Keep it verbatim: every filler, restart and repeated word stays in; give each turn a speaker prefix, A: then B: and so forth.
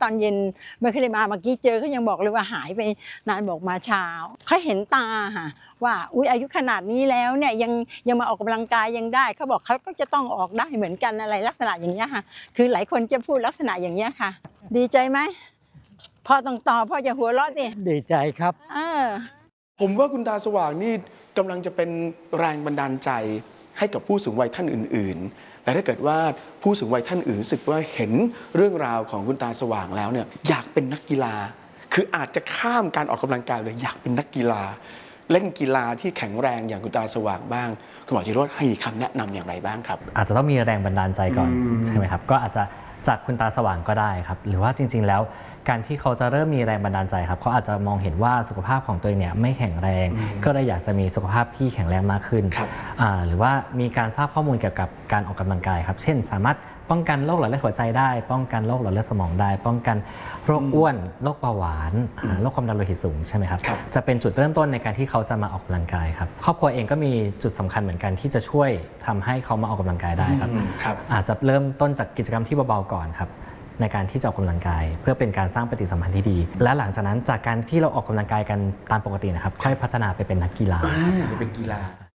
A: ตอนเย็นไม่เคยได้มาเมื่อกี้เจอเขายังบอกเลยว่าหายไปนานบอกมาเช้าเขาเห็นตาค่ะว่าอุ้ยอายุขนาดนี้แล้วเนี่ยยังยังมาออกกำลังกายยังได้เขาบอกเขาก็จะต้องออกได้เหมือนกันอะไรลักษณะอย่างเงี้ยค่ะคือหลายคนจะพูดลักษณะอย่างเงี้ยค่ะดีใจไหมพ่อต้องตอบพ่อจะหัวเราะสิ
B: ดีใจครับ
A: เออ
C: ผมว่าคุณตาสว่างนี่กำลังจะเป็นแรงบันดาลใจให้กับผู้สูงวัยท่านอื่นๆและถ้าเกิดว่าผู้สูงวัยท่านอื่นรู้สึกว่าเห็นเรื่องราวของคุณตาสว่างแล้วเนี่ยอยากเป็นนักกีฬาคืออาจจะข้ามการออกกำลังกายเลยอยากเป็นนักกีฬาเล่นกีฬาที่แข็งแรงอย่างคุณตาสว่างบ้างคุณหมอจิโรจน์ให้คำแนะนำอย่างไรบ้างครับ
D: อาจจะต้องมีแรงบันดาลใจก่อนใช่ไหมครับก็อาจจะจากคุณตาสว่างก็ได้ครับหรือว่าจริงๆแล้วการที่เขาจะเริ่มมีแรงบันดาลใจครับเขาอาจจะมองเห็นว่าสุขภาพของตัวเองเนี่ยไม่แข็งแรงก็เลยอยากจะมีสุขภาพที่แข็งแรงมากขึ้นหรือว่ามีการทราบข้อมูลเกี่ยวกับการออกกำลังกายครับเช่นสามารถป้องกันโรคหลอดเลือดหัวใจได้ป้องกันโรคหลอดเลือดสมองได้ป้องกันโรคอ้วนโรคเบาหวานโรคความดันโลหิตสูงใช่ไหมครับจะเป็นจุดเริ่มต้นในการที่เขาจะมาออกกำลังกายครับครอบครัวเองก็มีจุดสำคัญเหมือนกันที่จะช่วยทำให้เขามาออกกำลังกายได้ครับอาจจะเริ่มต้นจากกิจกรรมที่เบาๆก่อนครับในการที่จะออกกำลังกายเพื่อเป็นการสร้างปฏิสัมพันธ์ที่ดีและหลังจากนั้นจากการที่เราออกกำลังกายกันตามปกตินะครับค่อยพัฒนาไปเป็นนักกีฬา
C: ไปเป็นกีฬา